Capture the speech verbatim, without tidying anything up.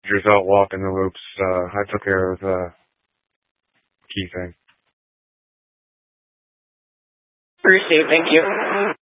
Just out walking the loops. Uh, I took care of the key thing. Appreciate it. Thank you.